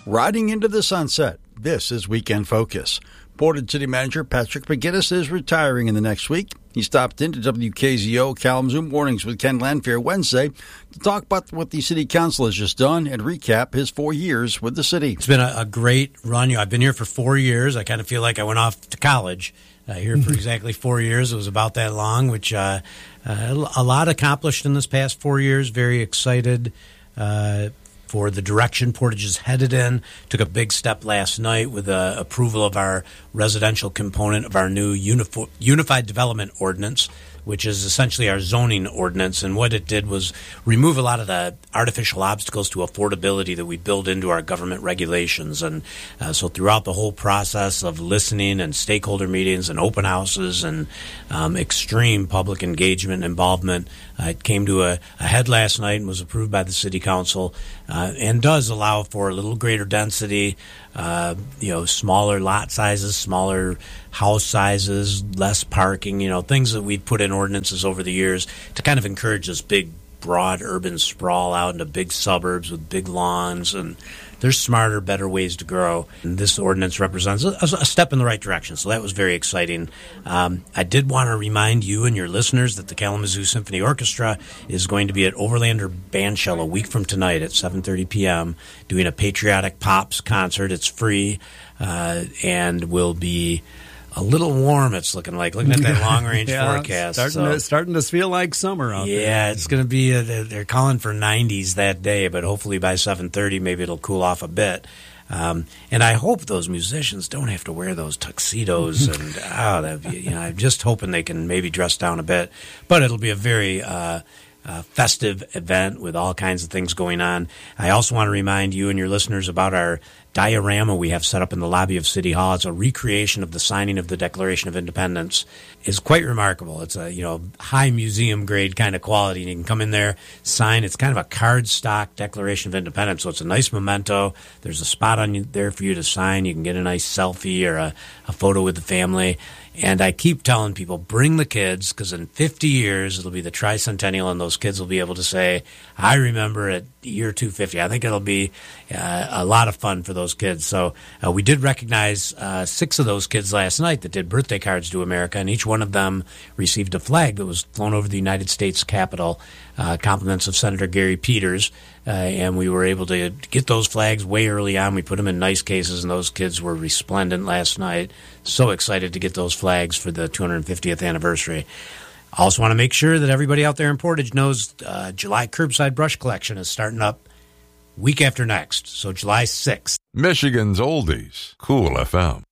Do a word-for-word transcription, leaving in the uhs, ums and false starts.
Riding into the sunset, this is Weekend Focus. Portage City Manager Patrick McGinnis is retiring in the next week. He stopped into W K Z O Kalamazoo Mornings with Ken Lanfair Wednesday to talk about what the City Council has just done and recap his four years with the city. It's been a, a great run. I've been here for four years. I kind of feel like I went off to college. Uh, here for exactly four years. It was about that long, which uh, uh, a lot accomplished in this past four years. Very excited uh, for the direction Portage is headed in. Took a big step last night with the approval of our residential component of our new Unif- Unified Development Ordinance, which is essentially our zoning ordinance. And what it did was remove a lot of the artificial obstacles to affordability that we build into our government regulations. And uh, so throughout the whole process of listening and stakeholder meetings and open houses and um, extreme public engagement and involvement, uh, it came to a, a head last night and was approved by the City Council uh, and does allow for a little greater density, uh, you know, smaller lot sizes, smaller house sizes, less parking, you know, things that we've put in ordinances over the years to kind of encourage this big, broad urban sprawl out into big suburbs with big lawns. And there's smarter, better ways to grow. And this ordinance represents a, a step in the right direction. So that was very exciting. Um, I did want to remind you and your listeners that the Kalamazoo Symphony Orchestra is going to be at Overlander Bandshell a week from tonight at seven thirty p.m. doing a patriotic pops concert. It's free uh, and will be a little warm, it's looking like, looking at that long-range yeah, forecast. Starting, so, to, starting to feel like summer out yeah, there. Yeah, it's going to be, a, they're calling for nineties that day, but hopefully by seven thirty, maybe it'll cool off a bit. Um, and I hope those musicians don't have to wear those tuxedos. and oh, that'd be, you know, I'm just hoping they can maybe dress down a bit. But it'll be a very uh, uh, festive event with all kinds of things going on. I also want to remind you and your listeners about our diorama we have set up in the lobby of City Hall. It's a recreation of the signing of the Declaration of Independence. It's quite remarkable. It's a, you know, high museum grade kind of quality. And you can come in there, sign. It's kind of a cardstock Declaration of Independence, so it's a nice memento. There's a spot on you, there for you to sign. You can get a nice selfie or a, a photo with the family. And I keep telling people, bring the kids, because in fifty years, it'll be the tricentennial, and those kids will be able to say, I remember at year two fifty. I think it'll be uh, a lot of fun for those kids. So uh, we did recognize uh, six of those kids last night that did birthday cards to America, and each one of them received a flag that was flown over the United States Capitol, uh, compliments of Senator Gary Peters. Uh, and we were able to get those flags way early on. We put them in nice cases, and those kids were resplendent last night. So excited to get those flags for the two hundred fiftieth anniversary. I also want to make sure that everybody out there in Portage knows uh, July curbside brush collection is starting up week after next, so July sixth. Michigan's Oldies, Cool F M.